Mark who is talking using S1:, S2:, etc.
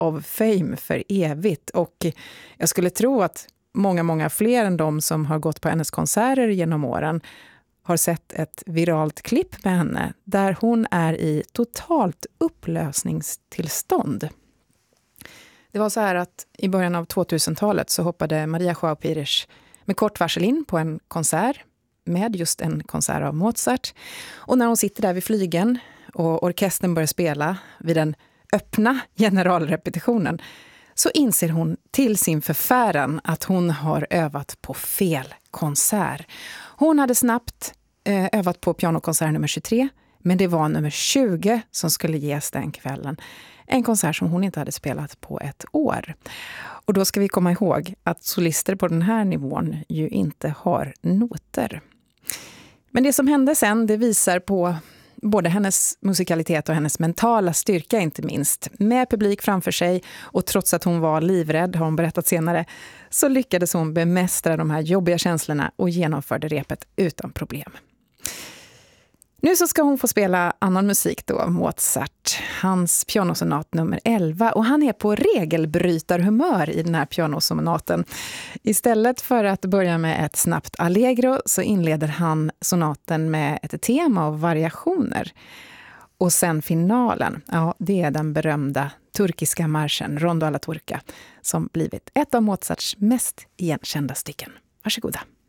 S1: of Fame för evigt. Och jag skulle tro att många fler än de som har gått på hennes konserter genom åren har sett ett viralt klipp med henne där hon är i totalt upplösningstillstånd. Det var så här att i början av 2000-talet så hoppade Maria Joao Pires med kort varsel in på en konsert med just en konsert av Mozart. Och när hon sitter där vid flygen och orkestern börjar spela vid den öppna generalrepetitionen så inser hon till sin förfäran att hon har övat på fel konsert. Hon hade snabbt övat på pianokonsert nummer 23, men det var nummer 20 som skulle ges den kvällen. En konsert som hon inte hade spelat på ett år. Och då ska vi komma ihåg att solister på den här nivån ju inte har noter. Men det som hände sen, det visar på både hennes musikalitet och hennes mentala styrka inte minst. Med publik framför sig och trots att hon var livrädd, har hon berättat senare, så lyckades hon bemästra de här jobbiga känslorna och genomförde repet utan problem. Nu så ska hon få spela annan musik då, Mozart, hans pianosonat nummer 11. Och han är på regelbrytarhumör i den här pianosonaten. Istället för att börja med ett snabbt allegro så inleder han sonaten med ett tema av variationer. Och sen finalen, ja det är den berömda turkiska marschen, Rondo alla Turca, som blivit ett av Mozarts mest igenkända stycken. Varsågoda.